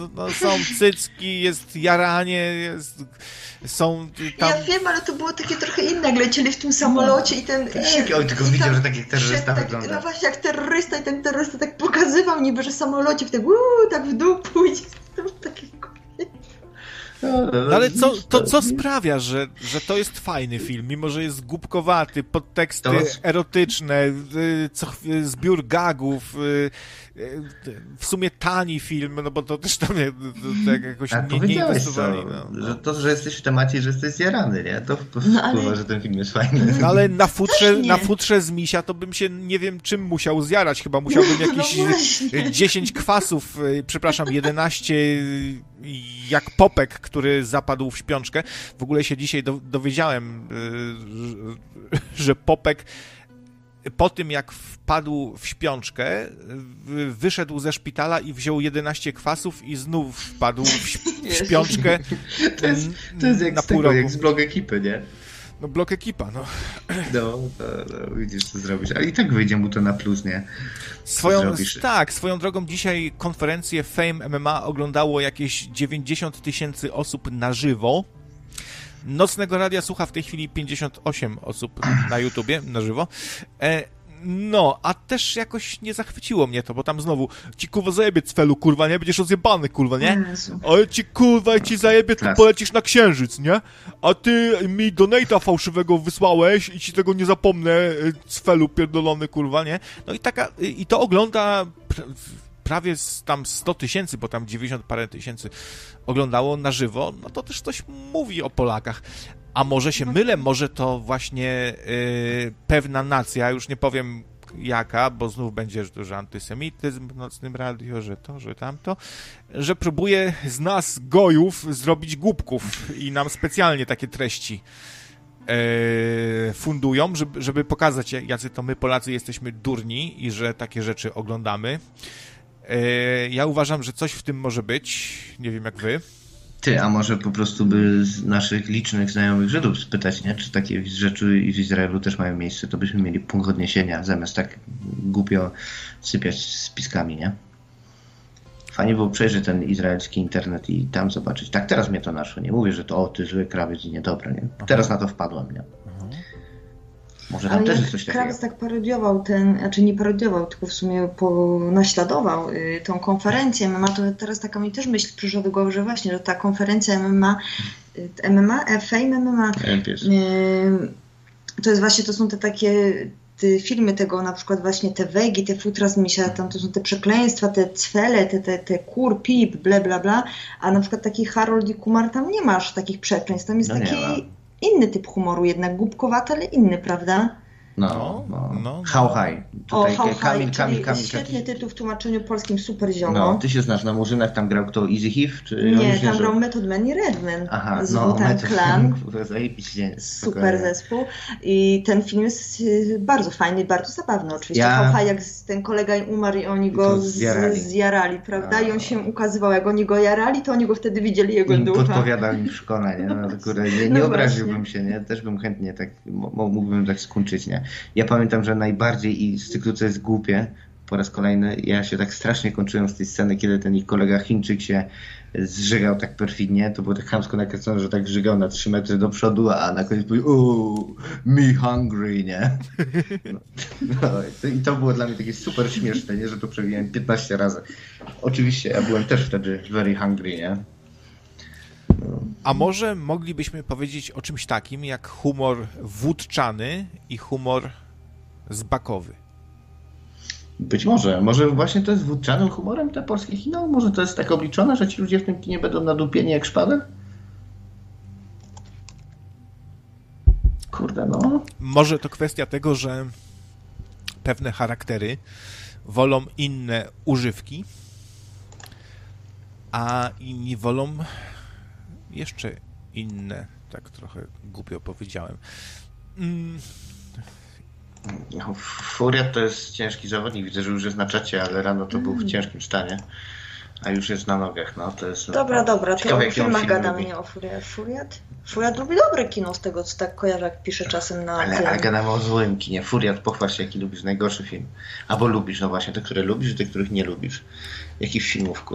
No, są cycki, jest jaranie, są tam... Ja wiem, ale to było takie trochę inne, jak lecieli w tym samolocie i ten... Oj, tylko widział, że tak jak terrorysta wygląda. No właśnie, jak terrorysta i ten terrorysta tak pokazywał niby, że samolocie w tak w dół pójdzie. To było takie... No ale co sprawia, że to jest fajny film, mimo że jest głupkowaty, podteksty erotyczne, zbiór gagów, w sumie tani film, no bo to też tam tak jakoś nie inwestowali. Że jesteś w temacie, że jesteś zjarany, nie? To wpływa, że ten film jest fajny. No, ale na futrze z misia to bym się nie wiem czym musiał zjarać, chyba musiałbym jakieś 10 kwasów, przepraszam, 11 jak Popek, który zapadł w śpiączkę. W ogóle się dzisiaj dowiedziałem, że Popek po tym, jak wpadł w śpiączkę, wyszedł ze szpitala i wziął 11 kwasów i znów wpadł w śpiączkę. To jest jak na pół roku. Jak z blog ekipy, nie? No blok ekipa, no. No, widzisz co zrobić. Ale i tak wyjdzie mu to na plus, nie? Swoją drogą dzisiaj konferencję Fame MMA oglądało jakieś 90 000 osób na żywo. Nocnego radia słucha w tej chwili 58 osób na YouTubie na żywo. No, a też jakoś nie zachwyciło mnie to, bo tam znowu ci kurwa zajebie cfelu, kurwa, nie? Będziesz rozjebany, kurwa, nie? Ale ci kurwa, jak ci zajebie, to polecisz na Księżyc, nie? A ty mi donate'a fałszywego wysłałeś i ci tego nie zapomnę, cfelu pierdolony, kurwa, nie? No i to ogląda prawie tam 100 000, bo tam 90 parę tysięcy oglądało na żywo, no to też coś mówi o Polakach. A może się mylę, może to właśnie pewna nacja, już nie powiem jaka, bo znów będzie duży antysemityzm w Nocnym Radio, że to, że tamto, że próbuje z nas gojów zrobić głupków i nam specjalnie takie treści fundują, żeby pokazać, jacy to my Polacy jesteśmy durni i że takie rzeczy oglądamy. Ja uważam, że coś w tym może być, nie wiem jak wy. A może po prostu by z naszych licznych znajomych Żydów spytać, nie? Czy takie rzeczy w Izraelu też mają miejsce, to byśmy mieli punkt odniesienia, zamiast tak głupio sypiać spiskami, nie? Fajnie było przejrzeć ten izraelski internet i tam zobaczyć. Tak, teraz mnie to naszło. Nie mówię, że to ty zły krawiec i niedobre, nie? Teraz na to wpadłem, nie? Może tam też jest coś takiego. Krawiec tak parodiował nie parodiował, tylko w sumie naśladował tą konferencję MMA, to teraz taka mi też myśl przyszła do głowy, że właśnie, że ta konferencja Fame MMA, to jest właśnie, to są te takie filmy tego, na przykład właśnie te wegi, te futra z misia, tam to są te przekleństwa, te cwele, te kur, pip, bla, bla, bla, a na przykład taki Harold i Kumar, tam nie masz takich przekleństw, tam jest taki inny typ humoru, jednak głupkowaty, ale inny, prawda? No. How High. Tutaj Kamil. Świetny tytuł w tłumaczeniu polskim, super ziomo. No, ty się znasz na Murzynach, tam grał kto? Easy Heave? Nie, tam grał Method Man i Redman. Aha, z Wu-Tang Clan. Super zespół. I ten film jest bardzo fajny, bardzo zabawny oczywiście. How High, jak ten kolega umarł i oni go zjarali, prawda? I on się ukazywał, jak oni go jarali, to oni go wtedy widzieli jego ducha. Podpowiadał im w szkole, nie? No, nie obraziłbym się, nie? Też bym chętnie tak, mógłbym tak skończyć, nie? Ja pamiętam, że najbardziej i z cyklu, co jest głupie, po raz kolejny, ja się tak strasznie kończyłem z tej sceny, kiedy ten ich kolega Chińczyk się zżygał tak perfidnie, to było tak chamsko nakręcone, że tak żygał na 3 metry do przodu, a na koniec powiedział me hungry, nie? I to było dla mnie takie super śmieszne, nie? Że to przewijałem 15 razy. Oczywiście, ja byłem też wtedy very hungry, nie? A może moglibyśmy powiedzieć o czymś takim jak humor wódczany i humor zbakowy? Być może. Może właśnie to jest wódczanym humorem te polskie kino? Może to jest tak obliczone, że ci ludzie w tym kinie będą nadupieni jak szpadel? Kurde, no. Może to kwestia tego, że pewne charaktery wolą inne używki, a inni wolą jeszcze inne, tak trochę głupio powiedziałem. Furiat to jest ciężki zawodnik, widzę, że już jest na czacie, ale rano to był w ciężkim stanie, a już jest na nogach, no to jest... Dobra, to o filmach gadamy, nie o Furiat lubi dobre kino, z tego co tak kojarzę, jak pisze czasem na... Ale gadamy o złym kinie. Furiat, pochwal się, jaki lubisz najgorszy film. Albo lubisz, no właśnie, te, które lubisz i te, których nie lubisz. Jakich filmów,